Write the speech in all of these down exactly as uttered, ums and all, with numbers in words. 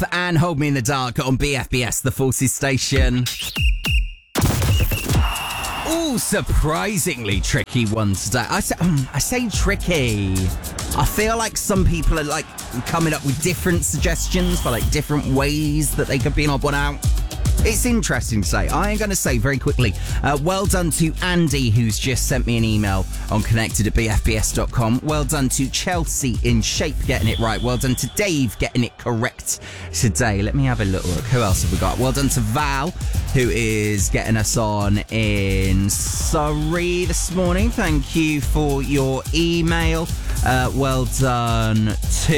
and Hold Me in the Dark on B F B S, the Forces station. Ooh, surprisingly tricky one today. I say, um, I say tricky. I feel like some people are like coming up with different suggestions for like different ways that they could be an odd one out. It's interesting to say. I am going to say very quickly, uh, well done to Andy, who's just sent me an email on connected at b f b s dot com. Well done to Chelsea in Shape getting it right. Well done to Dave getting it correct today. Let me have a little look. Who else have we got? Well done to Val, who is getting us on in Surrey this morning. Thank you for your email. Uh, well done to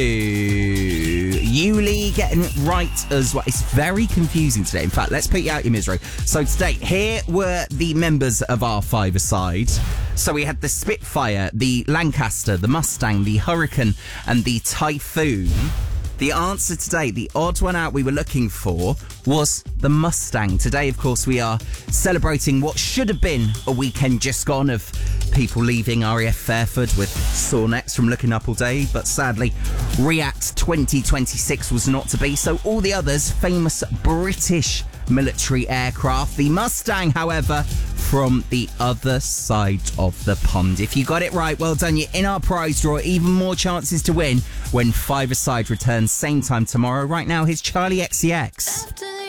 Yuli getting it right as well. It's very confusing today. In fact, let's put you out your misery. So today, here were the members of our five-a-side. So we had the Spitfire, the Lancaster, the Mustang, the Hurricane, and the Typhoon. The answer today, the odd one out we were looking for, was the Mustang. Today, of course, we are celebrating what should have been a weekend just gone of people leaving R A F Fairford with sore necks from looking up all day. But sadly, React twenty twenty-six was not to be. So all the others, famous British military aircraft. The Mustang, however, from the other side of the pond. If you got it right, well done. You're in our prize draw. Even more chances to win when Five-a-Side returns same time tomorrow. Right now, here's Charlie X C X.